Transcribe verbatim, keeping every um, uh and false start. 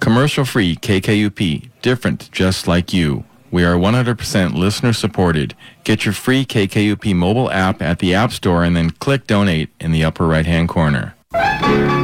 Commercial-free K K U P, different just like you. We are one hundred percent listener-supported. Get your free K K U P mobile app at the App Store and then click Donate in the upper right-hand corner.